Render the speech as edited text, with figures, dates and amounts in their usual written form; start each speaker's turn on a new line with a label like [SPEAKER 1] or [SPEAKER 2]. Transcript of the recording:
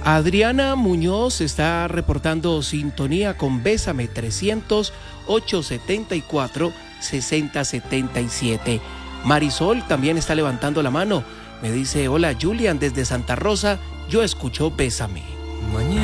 [SPEAKER 1] Adriana Muñoz está reportando sintonía con Bésame 300-874-6077. Marisol también está levantando la mano. Me dice, hola Julian, desde Santa Rosa, yo escucho Bésame.
[SPEAKER 2] Mañana.